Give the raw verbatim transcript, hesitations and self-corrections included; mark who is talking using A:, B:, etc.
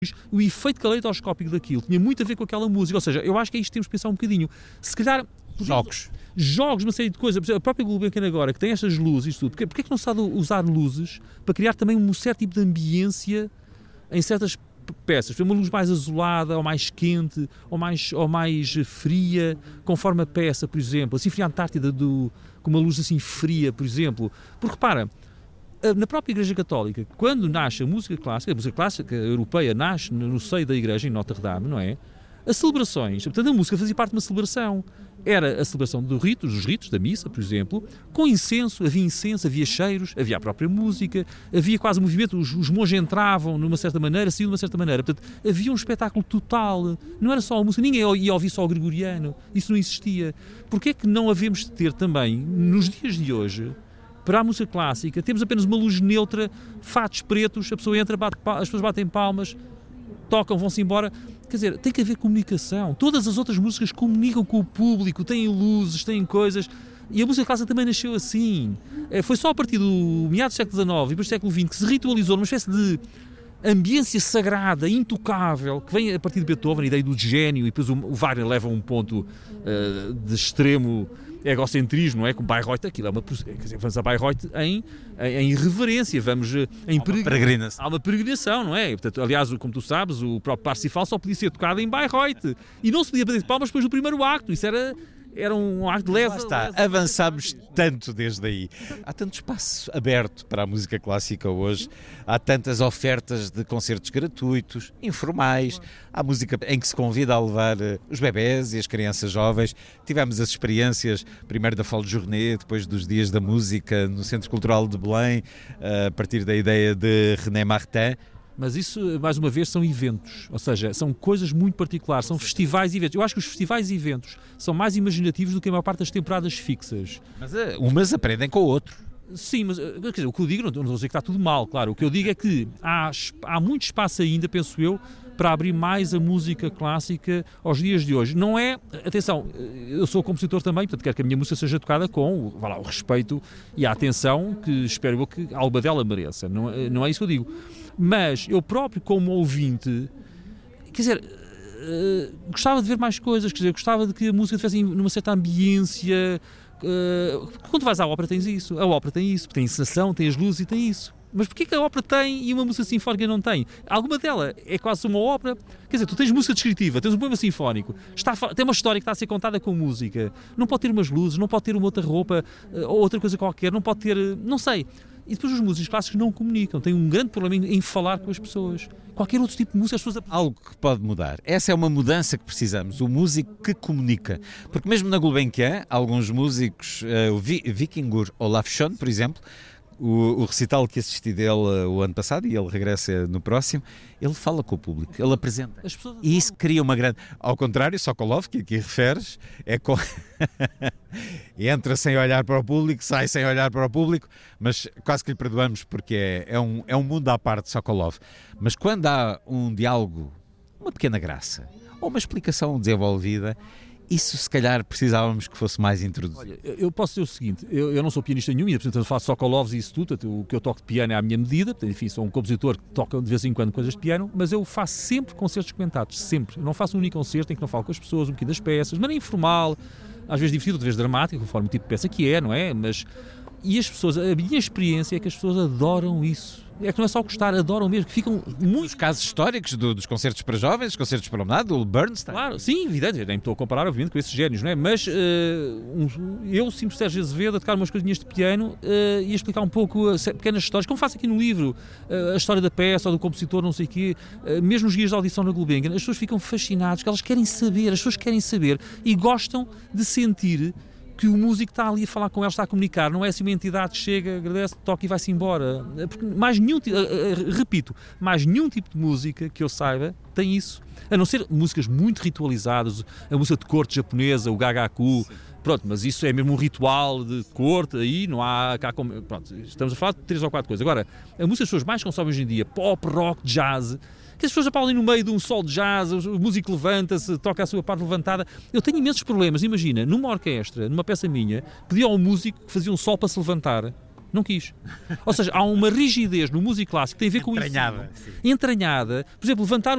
A: o efeito caleidoscópico daquilo tinha muito a ver com aquela música. Ou seja, eu acho que é isto que temos que pensar um bocadinho. Se calhar...
B: Jogos.
A: Jogos, uma série de coisas. A própria Gulbenkian agora, que tem estas luzes e tudo, porque, porque é que não se sabe usar luzes para criar também um certo tipo de ambiência em certas peças? Uma luz mais azulada, ou mais quente, ou mais, ou mais fria, conforme a peça, por exemplo. A Sinfonia Antártida do, com uma luz assim fria, por exemplo. Porque, repara, na própria Igreja Católica, quando nasce a música clássica, a música clássica europeia nasce no seio da Igreja, em Notre-Dame, não é? As celebrações, portanto, a música fazia parte de uma celebração. Era a celebração do rito, dos ritos da missa, por exemplo, com incenso, havia incenso, havia cheiros, havia a própria música, havia quase um movimento, os, os monges entravam de uma certa maneira, saíam de uma certa maneira. Portanto, havia um espetáculo total, não era só a música, ninguém ia ouvir só o gregoriano, isso não existia. Porquê é que não havemos de ter também, nos dias de hoje, para a música clássica, temos apenas uma luz neutra, fatos pretos, a pessoa entra, bate, as pessoas batem palmas, tocam, vão-se embora. Quer dizer, tem que haver comunicação. Todas as outras músicas comunicam com o público, têm luzes, têm coisas. E a música clássica também nasceu assim. Foi só a partir do meados do século dezenove e depois do século vinte que se ritualizou numa espécie de ambiência sagrada, intocável, que vem a partir de Beethoven, a ideia do gênio, e depois o Wagner leva a um ponto uh, de extremo egocentrismo, não é? Com Bayreuth, aquilo é uma... Quer dizer, vamos a Bayreuth em, em, em reverência, vamos em
B: peregrinação.
A: Há uma peregrinação, não é? Portanto, aliás, como tu sabes, o próprio Parsifal só podia ser tocado em Bayreuth. E não se podia bater palmas depois do primeiro acto. Isso era... Era um acto de lesa.
B: Está, lesa, avançámos lesa. Tanto desde aí. Há tanto espaço aberto para a música clássica hoje, há tantas ofertas de concertos gratuitos, informais, há música em que se convida a levar os bebés e as crianças jovens. Tivemos as experiências, primeiro da Folle Journée, depois dos Dias da Música no Centro Cultural de Belém, a partir da ideia de René Martin.
A: Mas isso, mais uma vez, são eventos, ou seja, são coisas muito particulares, são festivais e eventos. Eu acho que os festivais e eventos são mais imaginativos do que a maior parte das temporadas fixas.
B: Mas uh, umas aprendem com o outro.
A: Sim, mas quer dizer, o que eu digo, não, não estou a dizer que está tudo mal, claro. O que eu digo é que há, há muito espaço ainda, penso eu, para abrir mais a música clássica aos dias de hoje. Não é, atenção, eu sou compositor também, portanto quero que a minha música seja tocada com vá lá, o respeito e a atenção que espero eu que algo dela mereça. Não, não é isso que eu digo. Mas eu próprio, como ouvinte, quer dizer, uh, gostava de ver mais coisas, quer dizer, gostava de que a música tivesse numa certa ambiência. Uh, quando vais à ópera tens isso, a ópera tem isso, tem encenação, tem as luzes e tem isso. Mas porquê que a ópera tem e uma música sinfónica não tem? Alguma dela é quase uma ópera. Quer dizer, tu tens música descritiva, tens um poema sinfónico, está, tem uma história que está a ser contada com música, não pode ter umas luzes, não pode ter uma outra roupa ou outra coisa qualquer, não pode ter, não sei. E depois os músicos clássicos não comunicam, têm um grande problema em, em falar com as pessoas. Qualquer outro tipo de música, as pessoas...
B: Algo que pode mudar. Essa é uma mudança que precisamos, o músico que comunica. Porque mesmo na Gulbenkian, alguns músicos, uh, o Vikingur Olafsson, por exemplo, O, o recital que assisti dele uh, o ano passado, e ele regressa no próximo, ele fala com o público, ele apresenta. E isso cria uma grande... Ao contrário, Sokolov, que aqui referes, é com... entra sem olhar para o público, sai sem olhar para o público, mas quase que lhe perdoamos porque é, é, um, é um mundo à parte, Sokolov. Mas quando há um diálogo, uma pequena graça, ou uma explicação desenvolvida, isso se calhar precisávamos que fosse mais introduzido.
A: Olha, eu posso dizer o seguinte, eu, eu não sou pianista nenhum, e portanto faço Sokolovs e isso tudo, o que eu toco de piano é à minha medida, portanto, enfim, sou um compositor que toca de vez em quando coisas de piano, mas eu faço sempre concertos comentados, sempre. Eu não faço um único concerto em que não falo com as pessoas, um bocadinho das peças, mas nem informal, às vezes divertido, às vezes dramático, conforme o tipo de peça que é, não é? Mas, e as pessoas, a minha experiência é que as pessoas adoram isso. É que não é só gostar, adoram mesmo, que ficam muito...
B: Os casos históricos do, dos concertos para jovens, dos concertos para o menado, do Bernstein.
A: Claro, sim, evidente, nem estou a comparar, obviamente, com esses génios, não é? Mas uh, um, eu, simples Sérgio Azevedo, a tocar umas coisinhas de piano uh, e a explicar um pouco uh, pequenas histórias, como faço aqui no livro, uh, a história da peça ou do compositor, não sei o quê, uh, mesmo os guias de audição na Gulbenkian, as pessoas ficam fascinadas, que elas querem saber, as pessoas querem saber e gostam de sentir que o músico está ali a falar com eles, está a comunicar, não é assim uma entidade que chega, agradece, toca e vai-se embora. Porque mais nenhum, repito, mais nenhum tipo de música que eu saiba tem isso. A não ser músicas muito ritualizadas, a música de corte japonesa, o gagaku, pronto, mas isso é mesmo um ritual de corte, aí não há cá como... Pronto, estamos a falar de três ou quatro coisas. Agora, a música que as pessoas mais consomem hoje em dia, pop, rock, jazz... que as pessoas já ali no meio de um sol de jazz, o músico levanta-se, toca a sua parte levantada. Eu tenho imensos problemas, imagina, numa orquestra, numa peça minha, pedi ao músico que fazia um sol para se levantar. Não quis. Ou seja, há uma rigidez no músico clássico que tem a ver com isso.
B: Entranhada.
A: Entranhada. Por exemplo, levantar